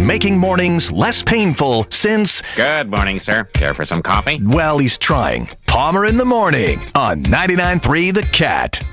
making mornings less painful since, Good morning, sir. Care for some coffee? well, he's trying. Palmer in the Morning on 99.3 The Cat.